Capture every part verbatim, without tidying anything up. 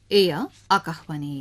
এয়া আকাশবাণী।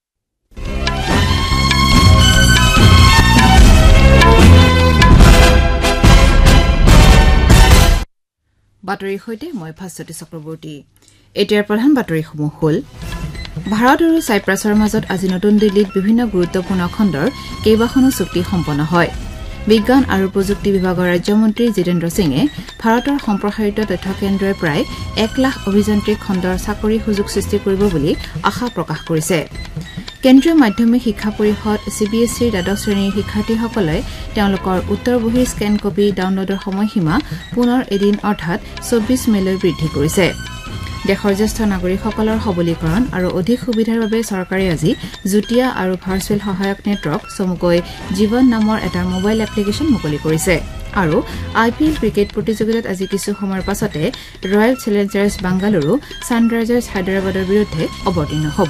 বাতৰিৰ সৈতে মই ভাস্বতী চক্ৰৱৰ্তী। এতিয়াৰ প্ৰধান বাতৰিসমূহ হ'ল ভাৰত আৰু ছাইপ্ৰাছৰ মাজত আজি নতুন দিল্লীত বিভিন্ন গুৰুত্বপূৰ্ণ খণ্ডৰ কেইবাখনো চুক্তি সম্পন্ন হয়। বিজ্ঞান আৰু প্ৰযুক্তি বিভাগৰ ৰাজ্যমন্ত্ৰী জিতেন্দ্ৰ সিঙে ভাৰতৰ সম্প্ৰসাৰিত তথ্য কেন্দ্ৰই প্ৰায় এক লাখ অভিযান্ত্ৰিক খণ্ডৰ চাকৰিৰ সুযোগ সৃষ্টি কৰিব বুলি আশা প্ৰকাশ কৰিছে। কেন্দ্ৰীয় মাধ্যমিক শিক্ষা পৰিষদ চি বি এছ ইৰ দ্বাদশ শ্ৰেণীৰ শিক্ষাৰ্থীসকলে তেওঁলোকৰ উত্তৰ বহীৰ স্কেন কপি ডাউনলোডৰ সময়সীমা পুনৰ এদিন অৰ্থাৎ চৌব্বিছ মেলৈ বৃদ্ধি কৰিছে। দেশৰ জ্যেষ্ঠ নাগৰিকসকলৰ সবলীকৰণ আৰু অধিক সুবিধাৰ বাবে চৰকাৰে আজি যুটীয়া আৰু ভাৰ্চুৱেল সহায়ক নেটৱৰ্ক চমুকৈ জীৱন নামৰ এটা মোবাইল এপ্লিকেশ্যন মুকলি কৰিছে। আৰু আই পি এল ক্ৰিকেট প্ৰতিযোগিতাত আজি কিছু সময়ৰ পাছতে ৰয়েল চেলেঞ্জাৰ্ছ বাংগালুৰু ছানৰাইজাৰ্ছ হায়দৰাবাদৰ বিৰুদ্ধে অৱতীৰ্ণ হ'ব।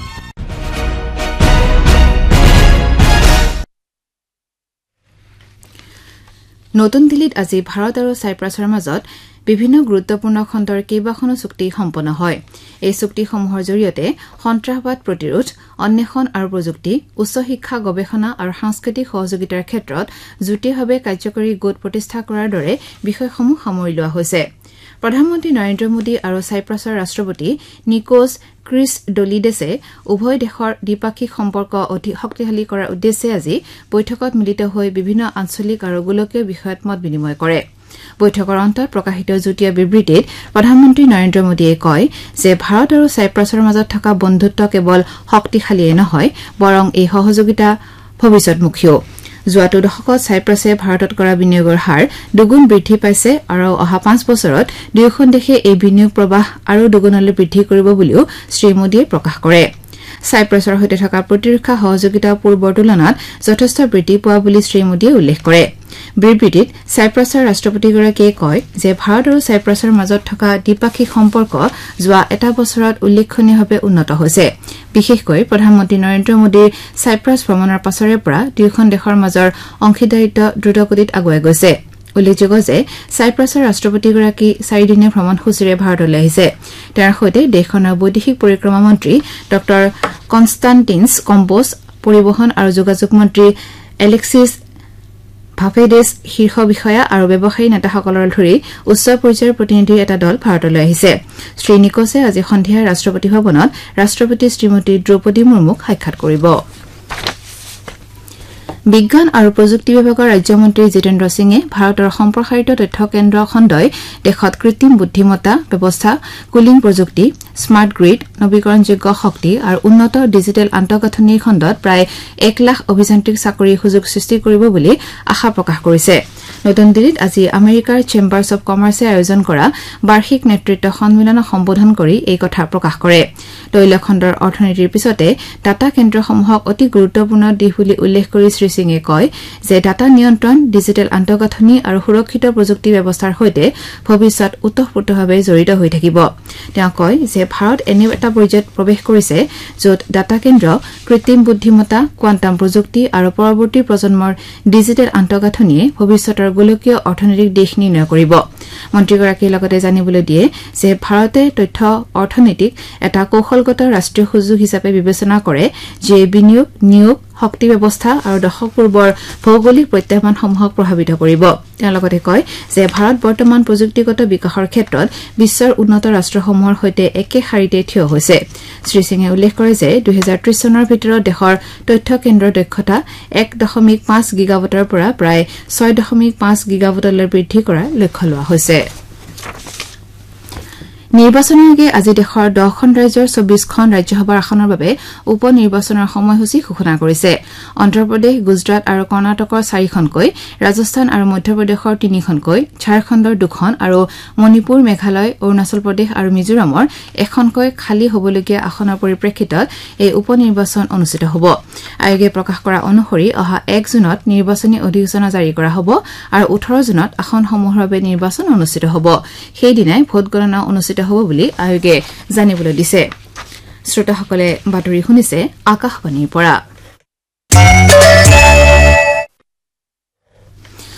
নতুন দিল্লীত আজি ভাৰত আৰু ছাইপ্ৰাছৰ মাজত বিভিন্ন গুৰুত্বপূৰ্ণ খণ্ডৰ কেইবাখনো চুক্তি সম্পন্ন হয়। এই চুক্তিসমূহৰ জৰিয়তে সন্ত্ৰাসবাদ প্ৰতিৰোধ, অন্বেষণ আৰু প্ৰযুক্তি, উচ্চ শিক্ষা গৱেষণা আৰু সাংস্কৃতিক সহযোগিতাৰ ক্ষেত্ৰত যুটীয়াভাৱে কাৰ্যকৰী গোট প্ৰতিষ্ঠা কৰাৰ দৰে বিষয়সমূহ সামৰি লোৱা হৈছে। প্ৰধানমন্ত্ৰী নৰেন্দ্ৰ মোদী আৰু ছাইপ্ৰাছৰ ৰাষ্ট্ৰপতি নিকোছ ক্ৰিছডলিডেছে উভয় দেশৰ দ্বিপাক্ষিক সম্পৰ্ক অধিক শক্তিশালী কৰাৰ উদ্দেশ্যে আজি বৈঠকত মিলিত হৈ বিভিন্ন আঞ্চলিক আৰু গোলকীয় বিষয়ত মত বিনিময় কৰে। বৈঠকৰ অন্তত প্ৰকাশিত যুটীয়া বিবৃতিত প্ৰধানমন্ত্ৰী নৰেন্দ্ৰ মোদীয়ে কয় যে ভাৰত আৰু ছাইপ্ৰাছৰ মাজত থকা বন্ধুত্ব কেৱল শক্তিশালীয়ে নহয়, বৰং এই সহযোগিতা ভৱিষ্যতমুখীও। যোৱাটো দশকত ছাইপ্ৰাছে ভাৰতত কৰা বিনিয়োগৰ হাৰ দুগুণ বৃদ্ধি পাইছে আৰু অহা পাঁচ বছৰত দুয়োখন দেশে এই বিনিয়োগ প্ৰৱাহ আৰু দুগুণলৈ বৃদ্ধি কৰিব বুলিও শ্ৰীমোদীয়ে প্ৰকাশ কৰে। ছাইপ্ৰাছৰ সৈতে থকা প্ৰতিৰক্ষা সহযোগিতা পূৰ্বৰ তুলনাত যথেষ্ট বৃদ্ধি পোৱা বুলি শ্ৰীমোদীয়ে উল্লেখ কৰে। বিবৃতিত ছাইপ্ৰাছৰ ৰাষ্ট্ৰপতিগৰাকীয়ে কয় যে ভাৰত আৰু ছাইপ্ৰাছৰ মাজত থকা দ্বিপাক্ষিক সম্পৰ্ক যোৱা এটা বছৰত উল্লেখনীয়ভাৱে উন্নত হৈছে। বিশেষকৈ প্ৰধানমন্ত্ৰী নৰেন্দ্ৰ মোদীৰ ছাইপ্ৰাছ ভ্ৰমণৰ পাছৰে পৰা দুয়োখন দেশৰ মাজৰ অংশীদাৰিত্ব দ্ৰুতগতিত আগুৱাই গৈছে। উল্লেখযোগ্য যে ছাইপ্ৰাছৰ ৰাষ্ট্ৰপতিগৰাকী চাৰিদিনীয়া ভ্ৰমণসূচীৰে ভাৰতলৈ আহিছে। তেওঁৰ সৈতে দেশখনৰ বৈদেশিক পৰিক্ৰমা মন্ত্ৰী ড কনষ্টাণ্টিনছ কম্পোজ, পৰিবহণ আৰু যোগাযোগ মন্ত্ৰী এলেক্সিছ ভাফেডেছ, শীৰ্ষ বিষয়া আৰু ব্যৱসায়ী নেতাসকলৰ ধৰি উচ্চ পৰ্যায়ৰ প্ৰতিনিধিৰ এটা দল ভাৰতলৈ আহিছে। শ্ৰী নিকোছে আজি সন্ধিয়া ৰাষ্ট্ৰপতি ভৱনত ৰাষ্ট্ৰপতি শ্ৰীমতী দ্ৰৌপদী মুৰ্মুক সাক্ষাৎ কৰিব। বিজ্ঞান আৰু প্ৰযুক্তি বিভাগৰ ৰাজ্যমন্ত্ৰী জিতেন্দ্ৰ সিঙে ভাৰতৰ সম্প্ৰসাৰিত তথ্য কেন্দ্ৰ খণ্ডই দেশত কৃত্ৰিম বুদ্ধিমত্তা ব্যৱস্থা, কুলিং প্ৰযুক্তি, স্মাৰ্ট গ্ৰীড, নবীকৰণযোগ্য শক্তি আৰু উন্নত ডিজিটেল আন্তঃগাঁথনিৰ খণ্ডত প্ৰায় এক লাখ অভিযান্ত্ৰিক চাকৰিৰ সুযোগ সৃষ্টি কৰিব বুলি আশা প্ৰকাশ কৰিছে। নতুন দিল্লীত আজি আমেৰিকাৰ চেম্বাৰ্ছ অব কমাৰ্চে আয়োজন কৰা বাৰ্ষিক নেতৃত্ব সন্মিলনক সম্বোধন কৰি এই কথা প্ৰকাশ কৰে। তৈল খণ্ডৰ অৰ্থনীতিৰ পিছতে ডাটা কেন্দ্ৰসমূহক অতি গুৰুত্বপূৰ্ণ দিশ বুলি উল্লেখ কৰি শ্ৰী সিঙে কয় যে ডাটা নিয়ন্ত্ৰণ, ডিজিটেল আন্তঃগাঁথনি আৰু সুৰক্ষিত প্ৰযুক্তি ব্যৱস্থাৰ সৈতে ভৱিষ্যত ওতঃপ্ৰোতভাৱে জড়িত হৈ থাকিব। তেওঁ কয় যে ভাৰত এনে এটা পৰ্যায়ত প্ৰৱেশ কৰিছে য'ত ডাটা কেন্দ্ৰ, কৃত্ৰিম বুদ্ধিমত্তা, কোৱাণ্টাম প্ৰযুক্তি আৰু পৰৱৰ্তী প্ৰজন্মৰ ডিজিটেল আন্তঃগাঁথনিয়ে ভৱিষ্যতৰ গোলকীয় অৰ্থনৈতিক দিশ নিৰ্ণয় কৰিব। মন্ত্ৰীগৰাকীয়ে লগতে জানিবলৈ দিয়ে যে ভাৰতে তথ্য অৰ্থনীতিক এটা কৌশলগত ৰাষ্ট্ৰীয় সুযোগ হিচাপে বিবেচনা কৰে, যিয়ে বিনিয়োগ, নিয়োগ, শক্তি ব্যৱস্থা আৰু দশক পূৰ্বৰ ভৌগোলিক প্ৰত্যাহ্বানসমূহক প্ৰভাৱিত কৰিব। তেওঁ লগতে কয় যে ভাৰত বৰ্তমান প্ৰযুক্তিগত বিকাশৰ ক্ষেত্ৰত বিশ্বৰ উন্নত ৰাষ্ট্ৰসমূহৰ সৈতে একে শাৰীতে থিয় হৈছে। শ্ৰীসিঙে উল্লেখ কৰে যে দুহেজাৰ ত্ৰিশ চনৰ ভিতৰত দেশৰ তথ্য কেন্দ্ৰৰ দক্ষতা এক দশমিক পাঁচ গিগাৱাটৰ পৰা প্ৰায় ছয় দশমিক পাঁচ গিগাৱাটলৈ বৃদ্ধি কৰাৰ লক্ষ্য লোৱা হৈছে। নিৰ্বাচন আয়োগে আজি দেশৰ দহখন ৰাজ্যৰ চৌবিশখন ৰাজ্যসভাৰ আসনৰ বাবে উপ নিৰ্বাচনৰ সময়সূচী ঘোষণা কৰিছে। অন্ধ্ৰপ্ৰদেশ, গুজৰাট আৰু কৰ্ণাটকৰ চাৰিখনকৈ, ৰাজস্থান আৰু মধ্যপ্ৰদেশৰ তিনিখনকৈ, ঝাৰখণ্ডৰ দুখন আৰু মণিপুৰ, মেঘালয়, অৰুণাচল প্ৰদেশ আৰু মিজোৰামৰ এখনকৈ খালী হ'বলগীয়া আসনৰ পৰিপ্ৰেক্ষিতত এই উপ নিৰ্বাচন অনুষ্ঠিত হ'ব। আয়োগে প্ৰকাশ কৰা অনুসৰি অহা এক জুনত নিৰ্বাচনী অধিসূচনা জাৰি কৰা হ'ব আৰু ওঠৰ জুনত আসনসমূহৰ বাবে নিৰ্বাচন অনুষ্ঠিত হ'ব। সেইদিনাই ভোটগণনা অনুষ্ঠিত হ'ব বুলি আয়োগে জানিবলৈ দিছে। শ্ৰোতাসকলে বাতৰি শুনিছে আকাশবাণীৰ পৰা।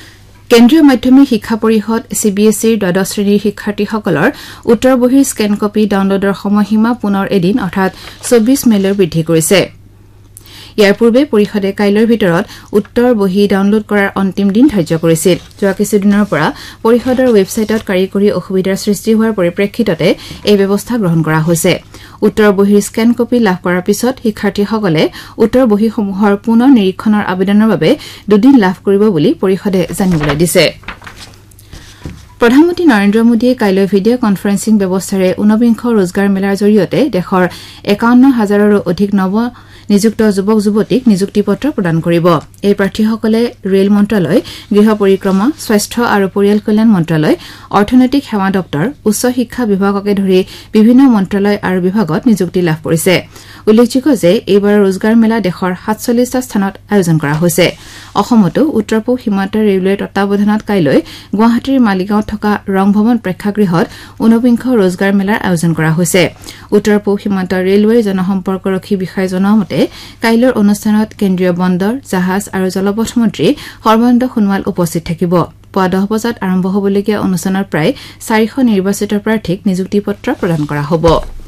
কেন্দ্ৰীয় মাধ্যমিক শিক্ষা পৰিষদ চিবিএছইৰ দ্বাদশ শ্ৰেণীৰ শিক্ষাৰ্থীসকলৰ উত্তৰ বহীৰ স্কেন কপি ডাউনলোডৰ সময়সীমা পুনৰ এদিন অৰ্থাৎ চৌব্বিছ মেলৈ বৃদ্ধি কৰিছে। ইয়াৰ পূৰ্বে পৰিষদে কাইলৈৰ ভিতৰত উত্তৰ বহী ডাউনলোড কৰাৰ অন্তিম দিন ধাৰ্য কৰিছিল। যোৱা কিছুদিনৰ পৰা পৰিষদৰ ৱেবছাইটত কাৰিকৰী অসুবিধাৰ সৃষ্টি হোৱাৰ পৰিপ্ৰেক্ষিততে এই ব্যৱস্থা গ্ৰহণ কৰা হৈছে। উত্তৰ বহীৰ স্কেন কপি লাভ কৰাৰ পিছত শিক্ষাৰ্থীসকলে উত্তৰ বহীসমূহৰ পুনৰ নিৰীক্ষণৰ আবেদনৰ বাবে দুদিন লাভ কৰিব বুলি পৰিষদে জানিবলৈ দিছে। প্ৰধানমন্ত্ৰী নৰেন্দ্ৰ মোদীয়ে কাইলৈ ভিডিঅ' কনফাৰেন্সিং ব্যৱস্থাৰে ঊনবিংশ ৰোজগাৰ মেলাৰ জৰিয়তে দেশৰ একাৱন্ন হাজাৰৰো অধিক নৱ নিযুক্ত যুৱক যুৱতীক নিযুক্তি পত্ৰ প্ৰদান কৰিব। এই প্ৰাৰ্থীসকলে ৰেল মন্ত্ৰালয়, গৃহ পৰিক্ৰমা, স্বাস্থ্য আৰু পৰিয়াল কল্যাণ মন্ত্ৰালয়, অৰ্থনৈতিক সেৱা দপ্তৰ, উচ্চ শিক্ষা বিভাগকে ধৰি বিভিন্ন মন্ত্ৰালয় আৰু বিভাগত নিযুক্তি লাভ কৰিছে। উল্লেখযোগ্য যে এইবাৰৰ ৰোজগাৰ মেলা দেশৰ সাতচল্লিছটা স্থানত আয়োজন কৰা হৈছে। অসমতো উত্তৰ পূব সীমান্ত ৰেলৱেৰ তত্বাৱধানত কাইলৈ গুৱাহাটীৰ মালিগাঁৱত থকা ৰং ভৱন প্ৰেক্ষাগৃহত ঊনবিংশ ৰোজগাৰ মেলাৰ আয়োজন কৰা হৈছে। উত্তৰ পূব সীমান্ত ৰেলৱেৰ জনসম্পৰ্কৰক্ষী বিষয়াই জনোৱা মতে কাইলৈৰ অনুষ্ঠানত কেন্দ্ৰীয় বন্দৰ, জাহাজ আৰু জলপথ মন্ত্ৰী সৰ্বানন্দ সোণোৱাল উপস্থিত থাকিব। পুৱা দহ বজাত আৰম্ভ হ'বলগীয়া অনুষ্ঠানত প্ৰায় চাৰিশ নিৰ্বাচিত প্ৰাৰ্থীক নিযুক্তি পত্ৰ প্ৰদান কৰা হ'ব।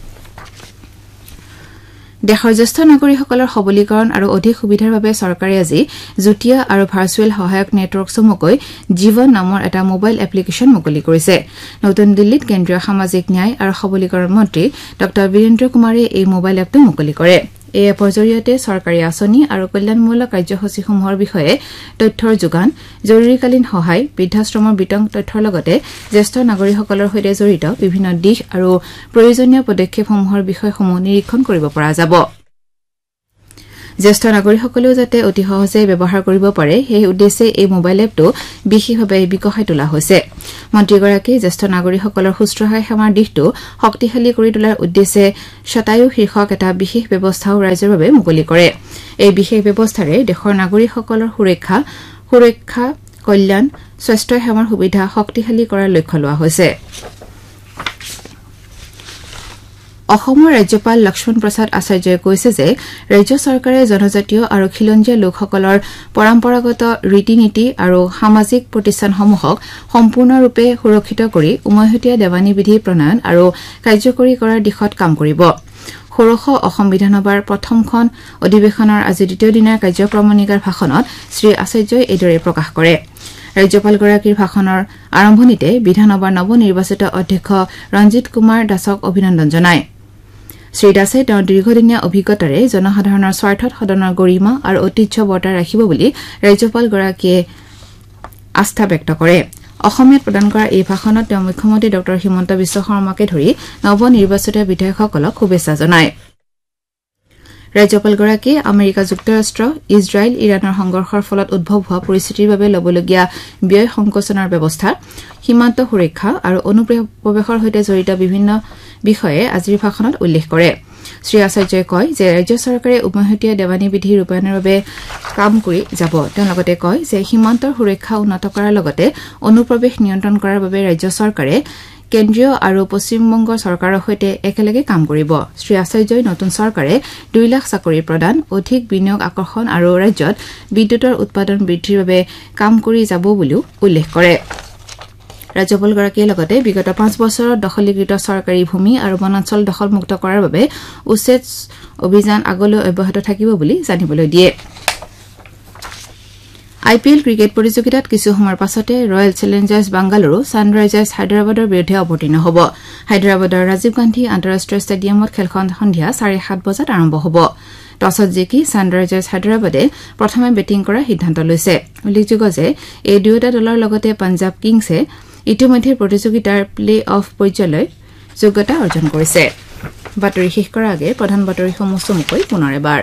দেশৰ জ্যেষ্ঠ নাগৰিকসকলৰ সবলীকৰণ আৰু অধিক সুবিধাৰ বাবে চৰকাৰে আজি যুটীয়া আৰু ভাৰ্চুৱেল সহায়ক নেটৱৰ্ক চমুকৈ জীৱন নামৰ এটা মোবাইল এপ্লিকেশ্যন মুকলি কৰিছে। নতুন দিল্লীত কেন্দ্ৰীয় সামাজিক ন্যায় আৰু সবলীকৰণ মন্ত্ৰী ড বীৰেন্দ্ৰ কুমাৰে এই মোবাইল এপটো মুকলি কৰে। এই এপৰ জৰিয়তে চৰকাৰী আঁচনি আৰু কল্যাণমূলক কাৰ্যসূচীসমূহৰ বিষয়ে তথ্যৰ যোগান, জৰুৰীকালীন সহায়, বৃদ্ধাশ্ৰমৰ বিতং তথ্যৰ লগতে জ্যেষ্ঠ নাগৰিকসকলৰ সৈতে জড়িত বিভিন্ন দিশ আৰু প্ৰয়োজনীয় পদক্ষেপসমূহৰ বিষয়সমূহ নিৰীক্ষণ কৰিব পৰা যাব। জ্যেষ্ঠ নাগৰিকসকলেও যাতে অতি সহজে ব্যৱহাৰ কৰিব পাৰে সেই উদ্দেশ্যে এই মোবাইল এপটো বিশেষভাৱে বিকশাই তোলা হৈছে। মন্ত্ৰীগৰাকীয়ে জ্যেষ্ঠ নাগৰিকসকলৰ শুশ্ৰূষা সেৱাৰ দিশটো শক্তিশালী কৰি তোলাৰ উদ্দেশ্যে শতায়ু শীৰ্ষক এটা বিশেষ ব্যৱস্থাও ৰাইজৰ বাবে মুকলি কৰে। এই বিশেষ ব্যৱস্থাৰে দেশৰ নাগৰিকসকলৰ সুৰক্ষা সুৰক্ষা কল্যাণ, স্বাস্থ্য সেৱাৰ সুবিধা শক্তিশালী কৰাৰ লক্ষ্য লোৱা হৈছে। অসমৰ ৰাজ্যপাল লক্ষ্মণ প্ৰসাদ আচাৰ্যই কৈছে যে ৰাজ্য চৰকাৰে জনজাতীয় আৰু খিলঞ্জীয়া লোকসকলৰ পৰম্পৰাগত ৰীতি নীতি আৰু সামাজিক প্ৰতিষ্ঠানসমূহক সম্পূৰ্ণৰূপে সুৰক্ষিত কৰি উমৈহতীয়া দেৱানী বিধি প্ৰণয়ন আৰু কাৰ্যকৰী কৰাৰ দিশত কাম কৰিব। ষোড়শ অসম বিধানসভাৰ প্ৰথমখন অধিৱেশনৰ আজি দ্বিতীয় দিনাৰ কাৰ্যক্ৰমণিকাৰ ভাষণত শ্ৰী আচাৰ্যই এইদৰে প্ৰকাশ কৰে। ৰাজ্যপালগৰাকীৰ ভাষণৰ আৰম্ভণিতে বিধানসভাৰ নৱনিৰ্বাচিত অধ্যক্ষ ৰঞ্জিত কুমাৰ দাসক অভিনন্দন জনায়। শ্ৰীদাসে তেওঁৰ দীৰ্ঘদিনীয়া অভিজ্ঞতাৰে জনসাধাৰণৰ স্বাৰ্থত সদনৰ গৰিমা আৰু ঐতিহ্য বৰ্তাই ৰাখিব বুলি ৰাজ্যপালগৰাকীয়ে আস্থা ব্যক্ত কৰে। অসমীয়াত প্ৰদান কৰা এই ভাষণত তেওঁ মুখ্যমন্ত্ৰী ড হিমন্ত বিশ্ব শৰ্মাকে ধৰি নৱনিৰ্বাচিত বিধায়কসকলক শুভেচ্ছা জনায়। ৰাজ্যপালগৰাকীয়ে আমেৰিকা যুক্তৰাষ্ট্ৰ, ইজৰাইল, ইৰাণৰ সংঘৰ্ষৰ ফলত উদ্ভৱ হোৱা পৰিস্থিতিৰ বাবে ল'বলগীয়া ব্যয় সংকোচনৰ ব্যৱস্থা, সীমান্ত সুৰক্ষা আৰু অনুপ্ৰৱেশৰ সৈতে জড়িত বিভিন্ন বিষয়ে আজিৰ ভাষণত উল্লেখ কৰে। শ্ৰী আচাৰ্যই কয় যে ৰাজ্য চৰকাৰে উমৈহতীয়া দেৱানী বিধি ৰূপায়ণৰ বাবে কাম কৰি যাব। তেওঁ লগতে কয় যে সীমান্তৰ সুৰক্ষা উন্নত কৰাৰ লগতে অনুপ্ৰৱেশ নিয়ন্ত্ৰণ কৰাৰ বাবে ৰাজ্য চৰকাৰে কেন্দ্ৰীয় আৰু পশ্চিমবংগ চৰকাৰৰ সৈতে একেলগে কাম কৰিব। শ্ৰী আচাৰ্যই নতুন চৰকাৰে দুই লাখ চাকৰি প্ৰদান, অধিক বিনিয়োগ আকৰ্ষণ আৰু ৰাজ্যত বিদ্যুতৰ উৎপাদন বৃদ্ধিৰ বাবে কাম কৰি যাব বুলিও উল্লেখ কৰে। ৰাজ্যপালগৰাকীয়ে লগতে বিগত পাঁচ বছৰত দখলীকৃত চৰকাৰী ভূমি আৰু বনাঞ্চল দখলমুক্ত কৰাৰ বাবে উচ্ছেদ অভিযান আগলৈ অব্যাহত থাকিব বুলি জানিবলৈ দিয়ে। আই পি এল ক্ৰিকেট প্ৰতিযোগিতাত কিছু সময়ৰ পাছতে ৰয়েল চেলেঞ্জাৰ্ছ বাংগালুৰু ছানৰাইজাৰ্ছ হায়দৰাবাদৰ বিৰুদ্ধে অৱতীৰ্ণ হ'ব। হায়দৰাবাদৰ ৰাজীৱ গান্ধী আন্তঃৰাষ্ট্ৰীয় ষ্টেডিয়ামত খেলখন সন্ধিয়া চাৰে সাত বজাত আৰম্ভ হ'ব। টছত জিকি ছানৰাইজাৰ্ছ হায়দৰাবাদে প্ৰথমে বেটিং কৰাৰ সিদ্ধান্ত লৈছে। উল্লেখযোগ্য যে এই দুয়োটা দলৰ লগতে পাঞ্জাৱ কিংছে ইতিমধ্যে প্ৰতিযোগিতাৰ প্লে অফ পৰ্যায়লৈ যোগ্যতা অৰ্জন কৰিছে। বাতৰি শেষ কৰাৰ আগে প্ৰধান বাতৰিসমূহ চমুকৈ পুনৰ এবাৰ।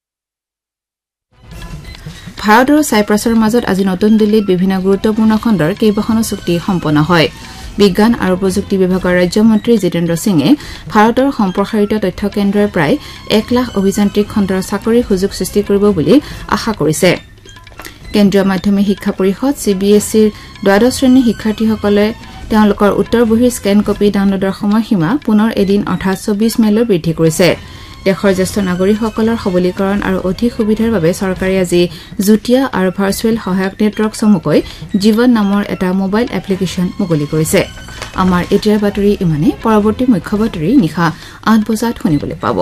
ভাৰত আৰু ছাইপ্ৰাছৰ মাজত আজি নতুন দিল্লীত বিভিন্ন গুৰুত্বপূৰ্ণ খণ্ডৰ কেইবাখনো চুক্তি সম্পন্ন হয়। বিজ্ঞান আৰু প্ৰযুক্তি বিভাগৰ ৰাজ্যমন্ত্ৰী জিতেন্দ্ৰ সিঙে ভাৰতৰ সম্প্ৰসাৰিত তথ্য কেন্দ্ৰই প্ৰায় এক লাখ অভিযান্ত্ৰিক খণ্ডৰ চাকৰিৰ সুযোগ সৃষ্টি কৰিব বুলি আশা কৰিছে। কেন্দ্ৰীয় মাধ্যমিক শিক্ষা পৰিষদ চি বি এছ ইৰ দ্বাদশ শ্ৰেণীৰ শিক্ষাৰ্থীসকলে তেওঁলোকৰ উত্তৰ বহীৰ স্কেন কপি ডাউনলোডৰ সময়সীমা পুনৰ এদিন অৰ্থাৎ চৌব্বিছ মেলৈ বৃদ্ধি কৰিছে। দেশৰ জ্যেষ্ঠ নাগৰিকসকলৰ সবলীকৰণ আৰু অধিক সুবিধাৰ বাবে চৰকাৰে আজি যুটীয়া আৰু ভাৰ্চুৱেল সহায়ক নেটৱৰ্ক চমুকৈ জীৱন নামৰ এটা মোবাইল এপ্লিকেশ্যন মুকলি কৰিছে আমাৰ এতিয়াৰ বাতৰি ইমানে পৰৱৰ্তী মুখ্য বাতৰি নিশা আঠ বজাত শুনিবলৈ পাব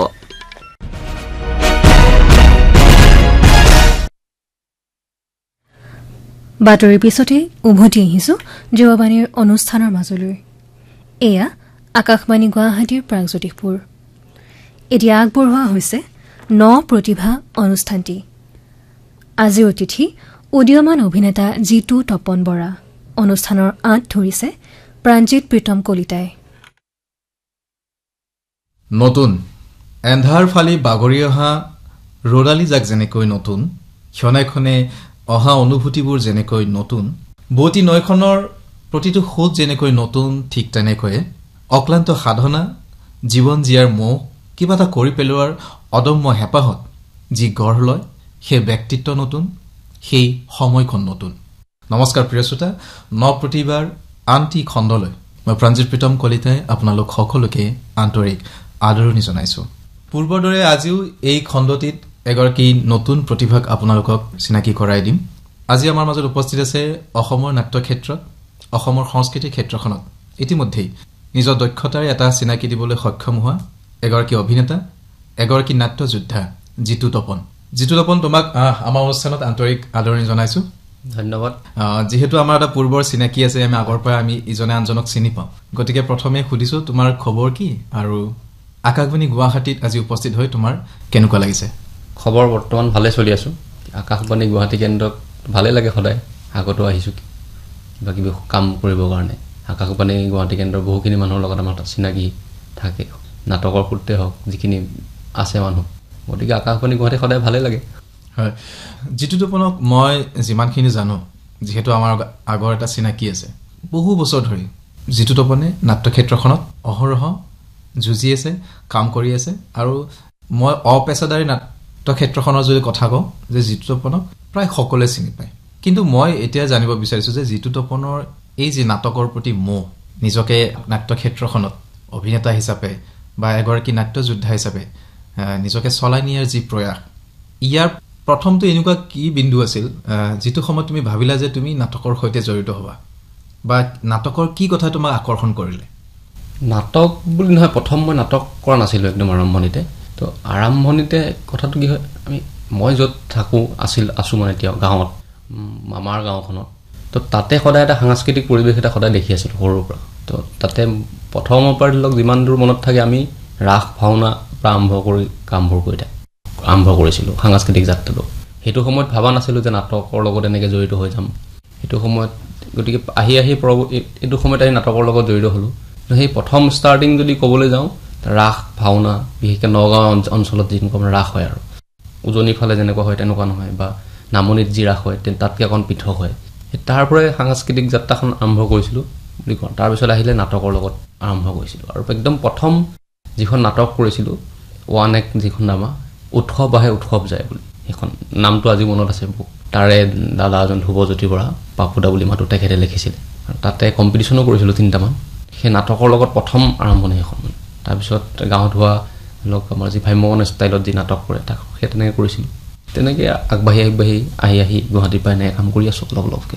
বাতৰিৰ পিছতে উভতি আহিছো জৱাবাণীৰ অনুষ্ঠানৰ মাজলৈ এয়া আকাশবাণী গুৱাহাটীৰ প্ৰাগজ্যোতিষপুৰ এতিয়া আগবঢ়োৱা হৈছে ন প্ৰতিভা অনুষ্ঠানটি আজি অতিথি উদীয়মান অভিনেতা জিতু তপন বৰা অনুষ্ঠানৰ আঁত ধৰিছে প্ৰাঞ্জিত প্ৰীতম কলিতাই নতুন এন্ধাৰ ফালি বাগৰি অহা ৰদালি যাক যেনেকৈ নতুন ক্ষণে অহা অনুভূতিবোৰ যেনেকৈ নতুন বতী নৈখনৰ প্ৰতিটো খোজ যেনেকৈ নতুন ঠিক তেনেকৈ অক্লান্ত সাধনা জীৱন জীয়াৰ মোহ কিবা এটা কৰি পেলোৱাৰ অদম্য হেঁপাহত যি গঢ় লয় সেই ব্যক্তিত্ব নতুন সেই সময়খন নতুন নমস্কাৰ প্ৰিয় শ্ৰোতা ন প্ৰতিভাৰ আনটি খণ্ডলৈ মই প্ৰাঞ্জিত প্ৰীতম কলিতাই আপোনালোক সকলোকে আন্তৰিক আদৰণি জনাইছো পূৰ্বৰ দৰে আজিও এই খণ্ডটিত এগৰাকী নতুন প্ৰতিভাক আপোনালোকক চিনাকি কৰাই দিম আজি আমাৰ মাজত উপস্থিত আছে অসমৰ নাট্যক্ষেত্ৰত অসমৰ সংস্কৃতিৰ ক্ষেত্ৰখনত ইতিমধ্যেই নিজৰ দক্ষতাৰে এটা চিনাকি দিবলৈ সক্ষম হোৱা এগৰাকী অভিনেতা এগৰাকী নাট্য যোদ্ধা জিতু তপন জিতু তপন তোমাক আমাৰ অনুষ্ঠানত আন্তৰিক আদৰণি জনাইছো ধন্যবাদ যেহেতু আমাৰ এটা পূৰ্বৰ চিনাকি আছে আমি আগৰ পৰা আমি ইজনে আনজনক চিনি পাওঁ গতিকে প্ৰথমে সুধিছো তোমাৰ খবৰ কি আৰু আকাশবাণী গুৱাহাটীত আজি উপস্থিত হৈ তোমাৰ কেনেকুৱা লাগিছে খবৰ বৰ্তমান ভালে চলি আছো আকাশবাণী গুৱাহাটী কেন্দ্ৰত ভালে লাগে সদায় আগতো আহিছো কিবা কিবি কাম কৰিবৰ কাৰণে আকাশবাণী গুৱাহাটী কেন্দ্ৰৰ বহুখিনি মানুহৰ লগত আমাৰ চিনাকি থাকে নাটকৰ সূত্ৰে হওক যিখিনি আছে মানুহ গতিকে আকাশবাণী গুৱাহাটী সদায় ভালে লাগে হয় জিতু তপনক মই যিমানখিনি জানো যিহেতু আমাৰ আগৰ এটা চিনাকি আছে বহু বছৰ ধৰি জিতু তপনে নাট্যক্ষেত্ৰখনত অহৰহ যুঁজি আছে কাম কৰি আছে আৰু মই অপেছাদাৰী নাট্যক্ষেত্ৰখনৰ যদি কথা কওঁ যে জিতু তপনক প্ৰায় সকলোৱে চিনি পায় কিন্তু মই এতিয়া জানিব বিচাৰিছো যে জিতু তপনৰ এই যে নাটকৰ প্ৰতি মোহ নিজকে নাট্যক্ষেত্ৰখনত অভিনেতা হিচাপে বা এগৰাকী নাট্য যোদ্ধা হিচাপে নিজকে চলাই নিয়াৰ যি প্ৰয়াস ইয়াৰ প্ৰথমটো এনেকুৱা কি বিন্দু আছিল যিটো সময়ত তুমি ভাবিলা যে তুমি নাটকৰ সৈতে জড়িত হবা বা নাটকৰ কি কথা তোমাক আকৰ্ষণ কৰিলে নাটক বুলি নহয় প্ৰথম মই নাটক কৰা নাছিলো একদম আৰম্ভণিতে তো আৰম্ভণিতে কথাটো কি হয় আমি মই য'ত থাকোঁ আছিল আছোঁ মানে এতিয়া গাঁৱত মামাৰ গাঁওখনত তো তাতে সদায় এটা সাংস্কৃতিক পৰিৱেশ এটা সদায় দেখি আছিলোঁ সৰুৰ পৰা তো তাতে প্ৰথমৰ পৰা ধৰি লওক যিমান দূৰ মনত থাকে আমি ৰাস ভাওনা পৰা আৰম্ভ কৰি কামবোৰ কৰি থাকোঁ আৰম্ভ কৰিছিলোঁ সাংস্কৃতিক যাত্ৰাটো সেইটো সময়ত ভাবা নাছিলোঁ যে নাটকৰ লগত এনেকৈ জড়িত হৈ যাম সেইটো সময়ত গতিকে আহি আহি এইটো সময়ত আহি নাটকৰ লগত জড়িত হ'লোঁ সেই প্ৰথম ষ্টাৰ্টিং যদি ক'বলৈ যাওঁ ৰাস ভাওনা বিশেষকৈ নগাঁও অঞ্চলত যেনেকুৱা ৰাস হয় আৰু উজনিৰ ফালে যেনেকুৱা হয় তেনেকুৱা নহয় বা নামনিত যি ৰাস হয় তাতকৈ অকণ পৃথক হয় তাৰ পৰাই সাংস্কৃতিক যাত্ৰাখন আৰম্ভ কৰিছিলোঁ বুলি কওঁ তাৰপিছত আহিলে নাটকৰ লগত আৰম্ভ কৰিছিলোঁ আৰু একদম প্ৰথম যিখন নাটক কৰিছিলোঁ ওৱান এক যিখন নামা উৎসৱ আহে উৎসৱ যায় বুলি সেইখন নামটো আজি মনত আছে মোক তাৰে দাদা এজন ধ্ৰুৱজ্যোতি বৰা পাপুদা বুলি মাতো তেখেতে লিখিছিলে আৰু তাতে কম্পিটিশ্যনো কৰিছিলোঁ তিনিটামান সেই নাটকৰ লগত প্ৰথম আৰম্ভণি এখন তাৰপিছত গাঁৱত হোৱা লগ আমাৰ যি ভ্ৰাম্যমাণ ষ্টাইলত যি নাটক কৰে তাক সেই তেনেকৈ কৰিছিলোঁ তেনেকৈ আগবাঢ়ি আগবাঢ়ি আহি আহি গুৱাহাটীৰ পৰা এনেকৈ কাম কৰি আছোঁ অলপ অলপকৈ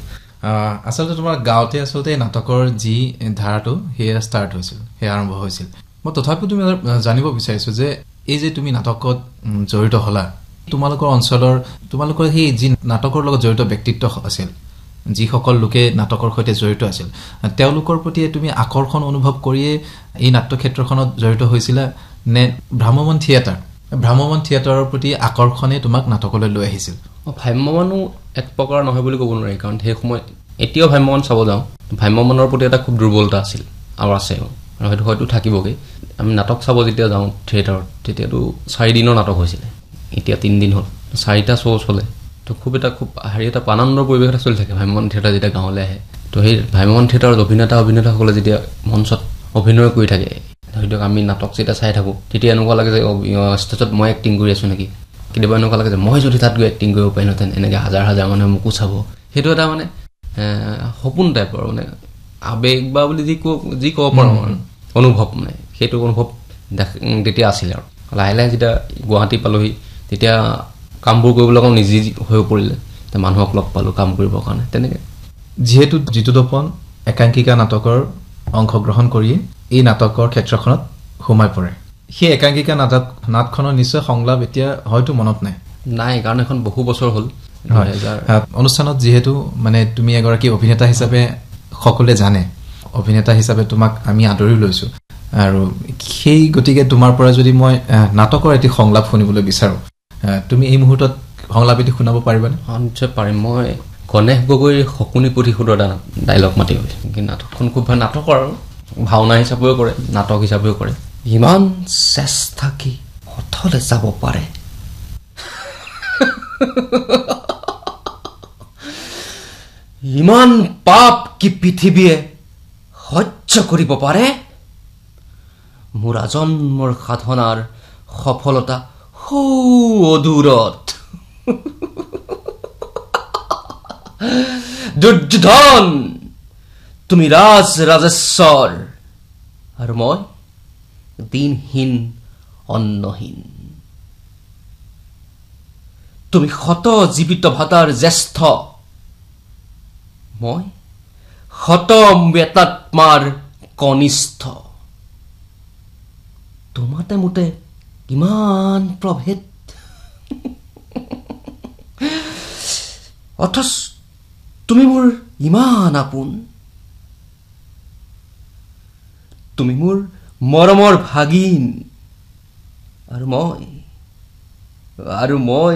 আচলতে তোমাৰ গাঁৱতে আচলতে নাটকৰ যি ধাৰাটো সেয়া ষ্টাৰ্ট হৈছিল সেয়া আৰম্ভ হৈছিল মই তথাপিও তুমি জানিব বিচাৰিছোঁ যে এই যে তুমি নাটকত জড়িত হ'লা তোমালোকৰ অঞ্চলৰ তোমালোকৰ সেই যি নাটকৰ লগত জড়িত ব্যক্তিত্ব আছিল যিসকল লোকে নাটকৰ সৈতে জড়িত আছিল তেওঁলোকৰ প্ৰতি তুমি আকৰ্ষণ অনুভৱ কৰিয়ে এই নাট্যক্ষেত্ৰখনত জড়িত হৈছিলা নে ভ্ৰাম্যমাণ থিয়েটাৰ ভ্ৰাম্যমাণ থিয়েটাৰৰ প্ৰতি আকৰ্ষণে তোমাক নাটকলৈ লৈ আহিছিল ভ্ৰাম্যমাণো এক প্ৰকাৰ নহয় বুলি ক'ব নোৱাৰি কাৰণ সেই সময়ত এতিয়াও ভ্ৰাম্যমাণ চাব যাওঁ ভ্ৰাম্যমাণৰ প্ৰতি এটা খুব দুৰ্বলতা আছিল আৰু আছে আৰু সেইটো হয়তো থাকিবগৈ আমি নাটক চাব যেতিয়া যাওঁ থিয়েটাৰত তেতিয়াতো চাৰিদিনৰ নাটক হৈছিলে এতিয়া তিনিদিন হ'ল চাৰিটা শ্ব' চলে তো খুব এটা খুব হেৰি এটা আনন্দৰ পৰিৱেশ এটা চলি থাকে ভ্ৰাম্যমাণ থিয়েটাৰ যেতিয়া গাঁৱলৈ আহে তো সেই ভ্ৰাম্যমাণ থিয়েটাৰত অভিনেতা অভিনেতাসকলে যেতিয়া মঞ্চত অভিনয় কৰি থাকে ধৰি লওক আমি নাটক যেতিয়া চাই থাকোঁ তেতিয়া এনেকুৱা লাগে যে ষ্টেজত মই এক্টিং কৰি আছোঁ নেকি কেতিয়াবা এনেকুৱা লাগে যে মই যদি তাত গৈ এক্টিং কৰিব পাৰিলোহেঁতেন এনেকৈ হাজাৰ হাজাৰ মানুহে মোকো চাব সেইটো এটা মানে সপোন টাইপৰ মানে আৱেগ বা বুলি যি ক যি ক'ব পাৰোঁ অনুভৱ মানে সেইটো অনুভৱ তেতিয়া আছিলে আৰু লাহে লাহে যেতিয়া গুৱাহাটী পালোহি তেতিয়া কামবোৰ কৰিবলৈ অকণ নিজে হৈ পৰিলে মানুহক লগ পালোঁ কাম কৰিবৰ কাৰণে তেনেকৈ যিহেতু জিতু তপন একাংকিকা নাটকৰ অংশগ্ৰহণ কৰি এই নাটকৰ ক্ষেত্ৰখনত সোমাই পৰে সেই একাংকিকা নাটক নাটখনৰ নিশ্চয় সংলাপ এতিয়া হয়তো মনত নাই নাই কাৰণ এখন বহু বছৰ হ'ল অনুষ্ঠানত যিহেতু মানে তুমি এগৰাকী অভিনেতা হিচাপে সকলোৱে জানে অভিনেতা হিচাপে তোমাক আমি আদৰি লৈছোঁ আৰু সেই গতিকে তোমাৰ পৰা যদি মই নাটকৰ এটি সংলাপ শুনিবলৈ বিচাৰোঁ তুমি এই মুহূৰ্তত সংলাপ এটি শুনাব পাৰিবানে নিশ্চয় পাৰিম মই গণেশ গগৈৰ শকুনি পুথি সুদৰ ডাইলগ মাতি গৈছে কিন্তু নাটকখন খুব ভাল নাটকৰ ভাওনা হিচাপেও কৰে নাটক হিচাপেও কৰে ইমান চেষ্টা কি অথলে যাব পাৰে ইমান পাপ কি পৃথিৱীয়ে সহ্য কৰিব পাৰে মোৰ আজন্মৰ সাধনাৰ সফলতা সৌ অদূৰত দুৰ্যোধন তুমি ৰাজ ৰাজেশ্বৰ আৰু মই দিনহীন অন্নহীন তুমি শত জীৱিত ভাতাৰ জ্যেষ্ঠ মই শত মেতাত্মাৰ কনিষ্ঠ তোমাতে মোতে কিমান প্ৰভেদ অথচ তুমি মোৰ ইমান আপোন তুমি মোৰ মৰমৰ ভাগিন আৰু মই আৰু মই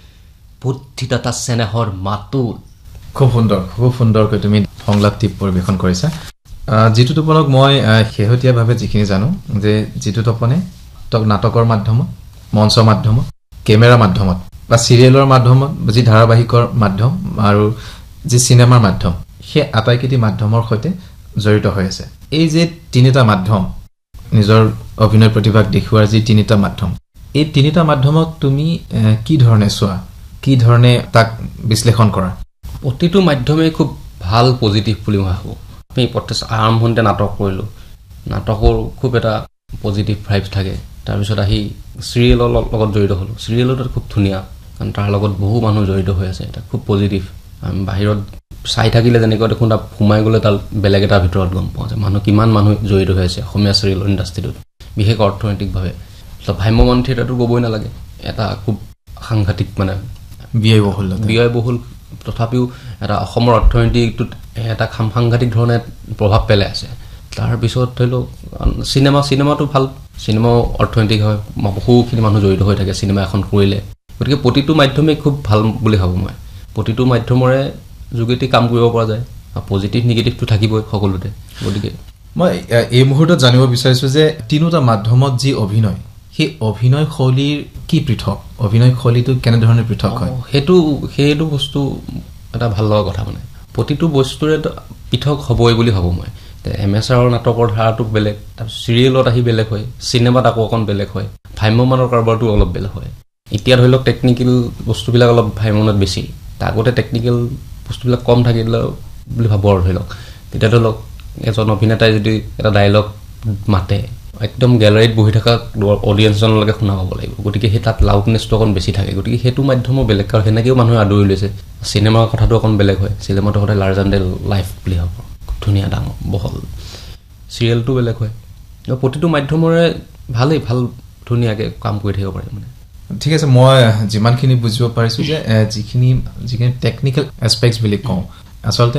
বুদ্ধিদাতা চেনেহৰ মাতুল খুব সুন্দৰ খুব সুন্দৰকৈ তুমি সংলাপটি পৰিৱেশন কৰিছা জিতু তপনক মই শেহতীয়াভাৱে যিখিনি জানো যে জিতু তপনে নাটকৰ মাধ্যমত মঞ্চ মাধ্যমত কেমেৰা মাধ্যমত বা চিৰিয়েলৰ মাধ্যমত যি ধাৰাবাহিকৰ মাধ্যম আৰু যি চিনেমাৰ মাধ্যম সেই আটাইকেইটি মাধ্যমৰ সৈতে জড়িত হৈ আছে এই যে তিনিটা মাধ্যম নিজৰ অভিনয় প্ৰতিভাক দেখুৱাৰ যি তিনিটা মাধ্যম এই তিনিটা মাধ্যমক তুমি কি ধৰণে চোৱা কি ধৰণে তাক বিশ্লেষণ কৰা প্ৰতিটো মাধ্যমেই খুব ভাল পজিটিভ বুলি মই ভাবোঁ আমি প্ৰত্যেক আৰম্ভণিতে নাটক কৰিলোঁ নাটকৰ খুব এটা পজিটিভ ভাইবছ থাকে তাৰপিছত আহি চিৰিয়েলৰ লগত জড়িত হ'লোঁ চিৰিয়েলত খুব ধুনীয়া কাৰণ তাৰ লগত বহু মানুহ জড়িত হৈ আছে এটা খুব পজিটিভ আমি বাহিৰত চাই থাকিলে যেনেকৈ দেখোন তাত সোমাই গ'লে তাত বেলেগ এটা ভিতৰত গম পোৱা যায় মানুহ কিমান মানুহ জড়িত হৈ আছে অসমীয়া চিৰিয়েলৰ ইণ্ডাষ্ট্ৰিটোত বিশেষ অৰ্থনৈতিকভাৱে ভ্ৰাম্যমাণ থিয়েটাৰটো ক'বই নালাগে এটা খুব সাংঘাতিক মানে ব্যয়বহুল ব্যয়বহুল তথাপিও এটা অসমৰ অৰ্থনীতিটোত এটা সাংঘাতিক ধৰণে প্ৰভাৱ পেলাই আছে তাৰপিছত ধৰি লওক চিনেমা চিনেমাটো ভাল চিনেমাও অৰ্থনৈতিক হয় বহুখিনি মানুহ জড়িত হৈ থাকে চিনেমা এখন কৰিলে গতিকে প্ৰতিটো মাধ্যমেই খুব ভাল বুলি ভাবোঁ মই প্ৰতিটো মাধ্যমৰে যোগেদি কাম কৰিব পৰা যায় আৰু পজিটিভ নিগেটিভটো থাকিবই সকলোতে গতিকে মই এই মুহূৰ্তত জানিব বিচাৰিছোঁ যে তিনিটা মাধ্যমত যি অভিনয় সেই অভিনয় শৈলীৰ কি পৃথক অভিনয় শৈলীটো কেনেধৰণে পৃথক হয় সেইটো সেইটো বস্তু এটা ভাল লগা কথা মানে প্ৰতিটো বস্তুৰে পৃথক হ'বই বুলি ভাবোঁ মই এম এছ আৰৰ নাটকৰ ধাৰাটো বেলেগ তাৰপিছত চিৰিয়েলত আহি বেলেগ হয় চিনেমাত আকৌ অকণ বেলেগ হয় ভ্ৰাম্যমাণৰ কাৰোবাৰটো অলপ বেলেগ হয় এতিয়া ধৰি লওক টেকনিকেল বস্তুবিলাক অলপ ভ্ৰাম্যমাণত বেছি তাৰ আগতে টেকনিকেল বস্তুবিলাক কম থাকিলে বুলি ভাবোঁ আৰু ধৰি লওক তেতিয়া ধৰি লওক এজন অভিনেতাই যদি এটা ডাইলগ মাতে একদম গেলাৰীত বহি থকা অডিয়েঞ্চজনলৈকে শুনা পাব লাগিব গতিকে সেই তাত লাউডনেছটো অকণ বেছি থাকে গতিকে সেইটো মাধ্যমো বেলেগ আৰু সেনেকৈও মানুহে আদৰি লৈছে চিনেমাৰ কথাটো অকণ বেলেগ হয় চিনেমাটো সদায় লাৰ্জ এণ্ড লাইফ বুলি ভাবোঁ ধুনীয়া ডাঙৰ বহল চিৰিয়েলটো বেলেগ হয় প্ৰতিটো মাধ্যমৰে ভালেই ভাল ধুনীয়াকৈ কাম কৰি থাকিব পাৰে মানে ঠিক আছে মই যিমানখিনি বুজিব পাৰিছোঁ যে যিখিনি যিখিনি টেকনিকেল এছপেক্টছ বুলি কওঁ আচলতে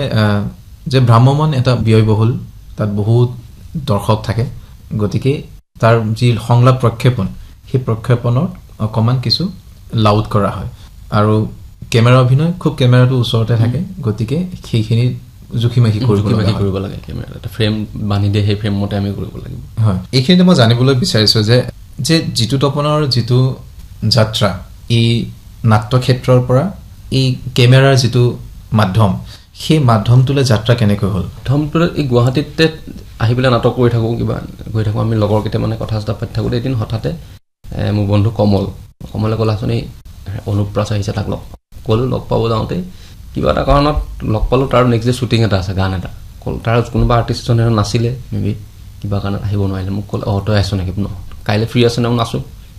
যে ভ্ৰাম্যমাণ এটা ব্যয়বহুল তাত বহুত দৰ্শক থাকে গতিকে তাৰ যি সংলাপ প্ৰক্ষেপণ সেই প্ৰক্ষেপণত অকণমান কিছু লাউড কৰা হয় আৰু কেমেৰা অভিনয় খুব কেমেৰাটো ওচৰতে থাকে গতিকে সেইখিনি জুখি মাখি কৰিব লাগে কেমেৰা এটা ফ্ৰেম বান্ধি দিয়ে সেই ফ্ৰেমমতে আমি কৰিব লাগিব হয় এইখিনিতে মই জানিবলৈ বিচাৰিছোঁ যে যে জিতু তপনৰ যিটো যাত্ৰা এই নাট্যক্ষেত্ৰৰ পৰা এই কেমেৰাৰ যিটো মাধ্যম সেই মাধ্যমটোলৈ যাত্ৰা কেনেকৈ হ'ল মাধ্যমটোলৈ এই গুৱাহাটীতে আহি পেলাই নাটক কৰি থাকোঁ কিবা কৰি থাকোঁ আমি লগৰ কেইটামানে কথা চথা পাতি থাকোঁতে এদিন হঠাতে মোৰ বন্ধু কমল কমলে ক'লে আচোন এই অনুপ্ৰাস আহিছে তাক লগ ক'লোঁ লগ পাব যাওঁতে কিবা এটা কাৰণত লগ পালোঁ তাৰ নেক্সট ডে শ্বুটিং এটা আছে গান এটা ক'ল তাৰ কোনোবা আৰ্টিষ্টজনে নাছিলে মে বি কিবা কাৰণত আহিব নোৱাৰিলে মোক ক'লে অঁ তই আহিছ নেকি ন কাইলৈ ফ্ৰী আছে নে মই নাচোঁ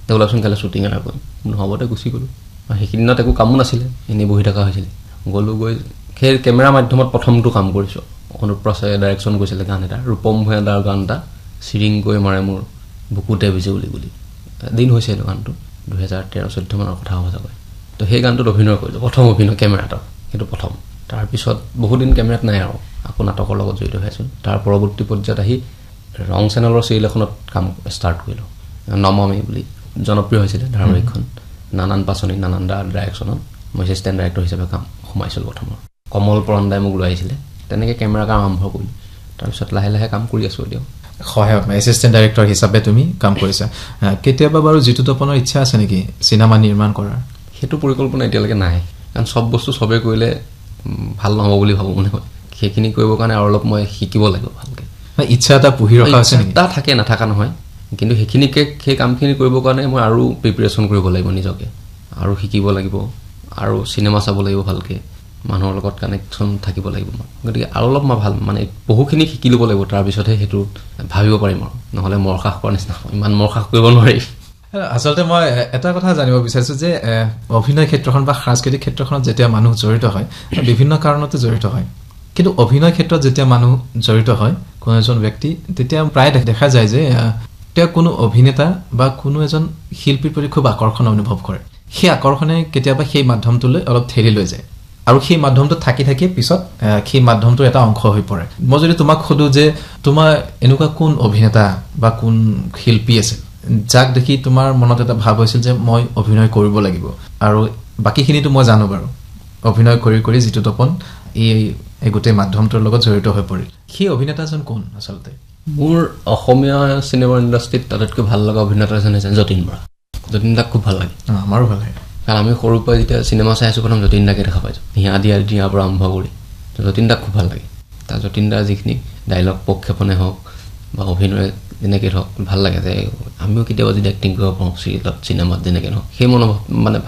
ওলাচোন কাইলৈ শ্বুটিং এটা কৰিম নহ'বতে গুচি গ'লোঁ আৰু সেইকেইদিনত একো কামো নাছিলে এনেই বহি থকা হৈছিলে গ'লোঁ গৈ সেই কেমেৰা মাধ্যমত প্ৰথমটো কাম কৰিছোঁ অনুপ্ৰসাদে ডাইৰেকশ্যন কৰিছিলে গান এটা ৰূপম ভূঞাদাৰ গান এটা চিৰিং গৈ মাৰে মোৰ বুকুতে বিজুলী বুলি দিন হৈছে এইটো গানটো দুহেজাৰ তেৰ চৈধ্য মানৰ কথা হ'ব চাগৈ তো সেই গানটোত অভিনয় কৰিলোঁ প্ৰথম অভিনয় কেমেৰাত সেইটো প্ৰথম তাৰপিছত বহুদিন কেমেৰাত নাই আৰু আকৌ নাটকৰ লগত জড়িত হৈ আছোঁ তাৰ পৰৱৰ্তী পৰ্যায়ত আহি ৰং চেনেলৰ চিৰিয়েল এখনত কাম ষ্টাৰ্ট কৰিলোঁ নমামি বুলি জনপ্ৰিয় হৈছিলে ধাৰাবাহিকখন নানান পাচনি নানান দাৰ ডাইৰেকশ্যনত মই এছিষ্টেণ্ট ডাইৰেক্টৰ হিচাপে কাম সোমাইছিলোঁ প্ৰথমৰ কমল পৰণ্ডাই মোক লৈ আহিছিলে তেনেকৈ কেমেৰা কাম আৰম্ভ কৰিলোঁ তাৰপিছত লাহে লাহে কাম কৰি আছোঁ এতিয়াও সহায়ক এছিষ্টেণ্ট ডাইৰেক্টৰ হিচাপে তুমি কাম কৰিছা কেতিয়াবা বাৰু জিতু তপনৰ ইচ্ছা আছে নেকি চিনেমা নিৰ্মাণ কৰাৰ সেইটো পৰিকল্পনা এতিয়ালৈকে নাই কাৰণ চব বস্তু চবেই কৰিলে ভাল নহ'ব বুলি ভাবোঁ মানে সেইখিনি কৰিবৰ কাৰণে আৰু অলপ মই শিকিব লাগিব ভালকৈ ইচ্ছা এটা পুহি ৰখা আছে নেকি এটা থাকে নাথাকা নহয় কিন্তু সেইখিনিকে সেই কামখিনি কৰিবৰ কাৰণে মই আৰু প্ৰিপেৰেশ্যন কৰিব লাগিব নিজকে আৰু শিকিব লাগিব আৰু চিনেমা চাব লাগিব ভালকৈ মানুহৰ লগত কানেকশ্যন থাকিব লাগিব মই গতিকে আৰু অলপ মই ভাল মানে বহুখিনি শিকি ল'ব লাগিব তাৰপিছতহে সেইটো ভাবিব পাৰিম আৰু নহ'লে মৰসাস কৰাৰ নিচিনা ইমান মৰসাস কৰিব নোৱাৰি আচলতে মই এটা কথা জানিব বিচাৰিছোঁ যে অভিনয় ক্ষেত্ৰখন বা সাংস্কৃতিক ক্ষেত্ৰখনত যেতিয়া মানুহ জড়িত হয় বিভিন্ন কাৰণতে জড়িত হয় কিন্তু অভিনয় ক্ষেত্ৰত যেতিয়া মানুহ জড়িত হয় কোনো এজন ব্যক্তি তেতিয়া প্ৰায় দেখা যায় যে তেওঁ কোনো অভিনেতা বা কোনো এজন শিল্পীৰ প্ৰতি খুব আকৰ্ষণ অনুভৱ কৰে সেই আকৰ্ষণে কেতিয়াবা সেই মাধ্যমটোলৈ অলপ ঠেলি লৈ যায় আৰু সেই মাধ্যমটোত থাকি থাকি পিছত সেই মাধ্যমটোৰ এটা অংশ হৈ পৰে মই যদি তোমাক সোধো যে তোমাৰ এনেকুৱা কোন অভিনেতা বা কোন শিল্পী আছিল যাক দেখি তোমাৰ মনত এটা ভাৱ হৈছিল যে মই অভিনয় কৰিব লাগিব আৰু বাকীখিনিতো মই জানো বাৰু অভিনয় কৰি কৰি জিতু তপন এই এই গোটেই মাধ্যমটোৰ লগত জড়িত হৈ পৰিল সেই অভিনেতাজন কোন আচলতে মোৰ অসমীয়া চিনেমাৰ ইণ্ডাষ্ট্ৰীত আটাইতকৈ ভাল লগা অভিনেতা এজন হৈছে যতীন বৰা যতীন দাক খুব ভাল লাগে আমাৰো ভাল লাগে কাৰণ আমি সৰুৰ পৰা যেতিয়া চিনেমা চাই আছোঁ প্ৰথম যতীন দাকে দেখা পাইছোঁ হিয়া দিয়া দিয়াৰ পৰা আৰম্ভ কৰি যতীন দাক খুব ভাল লাগে তাৰ যতীন দাৰ যিখিনি ডাইলগ প্ৰক্ষেপণে হওক বা অভিনয় যেনেকৈ হওক ভাল লাগে যে আমিও কেতিয়াবা যদি এক্টিং কৰিব পাৰোঁ চিৰিয়েলত চিনেমাত যেনেকৈ নহওক সেই মনোভাৱ মানে